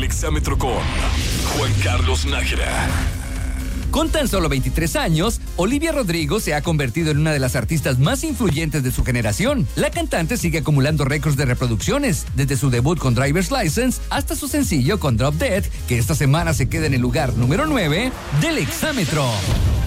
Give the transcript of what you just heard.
Exámetro con Juan Carlos Nájera. Con tan solo 23 años, Olivia Rodrigo se ha convertido en una de las artistas más influyentes de su generación. La cantante sigue acumulando récords de reproducciones, desde su debut con Driver's License hasta su sencillo con Drop Dead, que esta semana se queda en el lugar número 9 del Exámetro.